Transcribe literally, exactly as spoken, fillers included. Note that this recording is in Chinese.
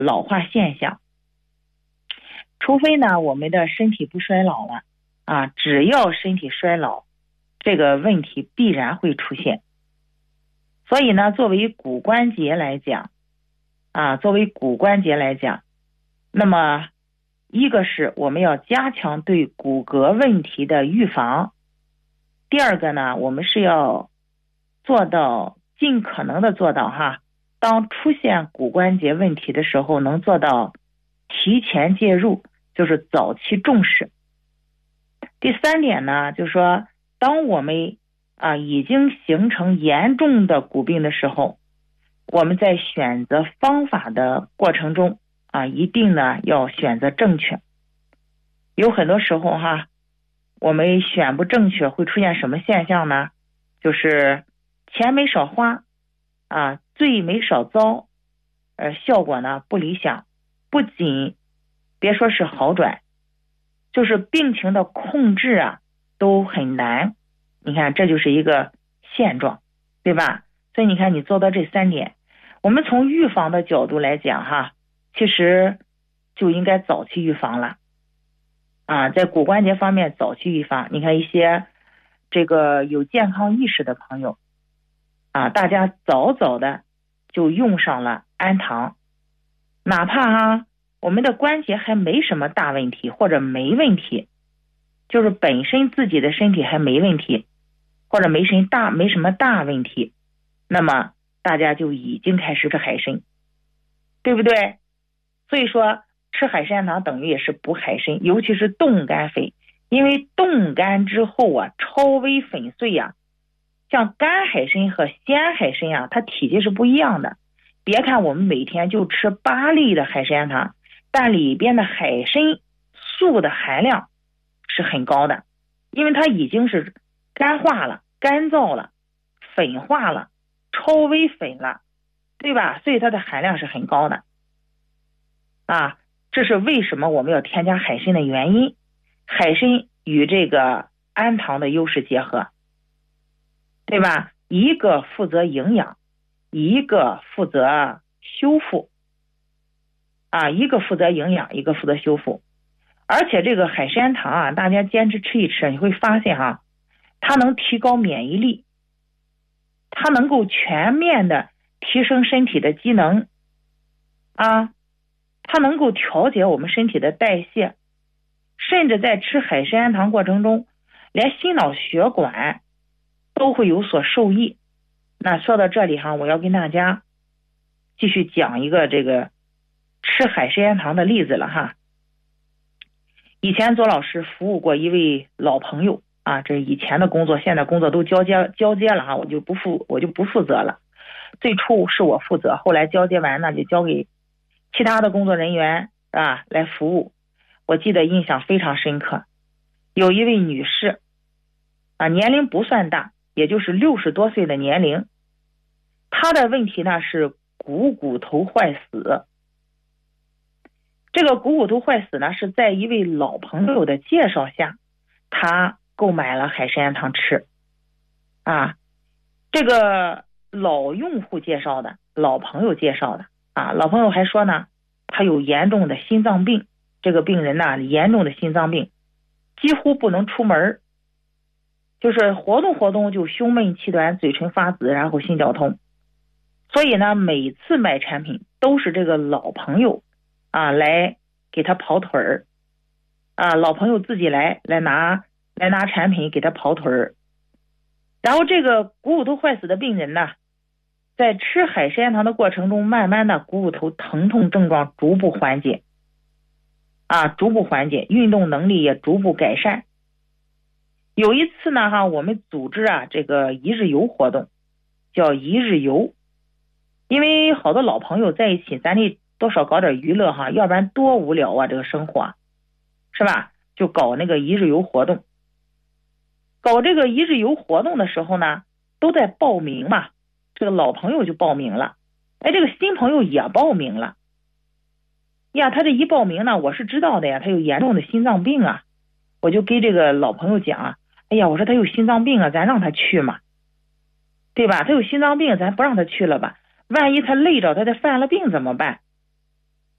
老化现象。除非呢我们的身体不衰老了啊，只要身体衰老，这个问题必然会出现。所以呢，作为骨关节来讲啊，作为骨关节来讲，那么一个是我们要加强对骨骼问题的预防，第二个呢，我们是要做到尽可能的做到哈，当出现骨关节问题的时候，能做到提前介入，就是早期重视。第三点呢，就是说当我们啊已经形成严重的骨病的时候，我们在选择方法的过程中啊，一定呢要选择正确。有很多时候哈，我们选不正确会出现什么现象呢？就是钱没少花啊，罪没少遭，呃，效果呢不理想，不仅别说是好转，就是病情的控制啊都很难。你看这就是一个现状，对吧？所以你看你做到这三点，我们从预防的角度来讲哈，其实就应该早期预防了啊，在骨关节方面早期预防。你看一些这个有健康意识的朋友啊，大家早早的就用上了氨糖，哪怕哈我们的关节还没什么大问题或者没问题，就是本身自己的身体还没问题，或者没什么大没什么大问题，那么大家就已经开始吃海参，对不对？所以说吃海参糖等于也是补海参，尤其是冻干粉，因为冻干之后啊，超微粉碎呀、啊，像干海参和鲜海参啊，它体积是不一样的。别看我们每天就吃八粒的海参糖，但里边的海参素的含量是很高的，因为它已经是干化了、干燥了、粉化了、超微粉了，对吧？所以它的含量是很高的啊，这是为什么我们要添加海参的原因。海参与这个氨糖的优势结合，对吧？一个负责营养，一个负责修复啊，一个负责营养，一个负责修复。而且这个海参糖啊，大家坚持吃一吃，你会发现哈，它能提高免疫力，它能够全面的提升身体的机能啊，它能够调节我们身体的代谢，甚至在吃海参糖过程中，连心脑血管都会有所受益。那说到这里哈，我要跟大家继续讲一个这个吃海参糖的例子了哈。以前左老师服务过一位老朋友啊，这是以前的工作，现在工作都交接交接了哈，我就不负我就不负责了。最初是我负责，后来交接完呢，就交给其他的工作人员啊来服务。我记得印象非常深刻，有一位女士啊，年龄不算大，也就是六十多岁的年龄，她的问题呢是股骨头坏死。这个股骨头坏死呢，是在一位老朋友的介绍下，他购买了海参糖吃啊。这个老用户介绍的，老朋友介绍的啊，老朋友还说呢，他有严重的心脏病，这个病人呢，严重的心脏病，几乎不能出门，就是活动活动就胸闷气短、嘴唇发紫，然后心绞痛。所以呢，每次买产品都是这个老朋友啊来给他跑腿儿啊，老朋友自己来来拿来拿产品给他跑腿儿。然后这个股骨头坏死的病人呢，在吃海参糖的过程中，慢慢的股骨头疼痛症状逐步缓解啊，逐步缓解，运动能力也逐步改善。有一次呢哈，我们组织啊这个一日游活动，叫一日游。因为好多老朋友在一起，咱得多少搞点娱乐哈，要不然多无聊啊，这个生活是吧？就搞那个一日游活动。搞这个一日游活动的时候呢，都在报名嘛，这个老朋友就报名了，哎，这个新朋友也报名了呀。他这一报名呢，我是知道的呀，他有严重的心脏病啊，我就给这个老朋友讲啊，哎呀，我说他有心脏病啊，咱让他去嘛，对吧？他有心脏病，咱不让他去了吧，万一他累着他再犯了病怎么办？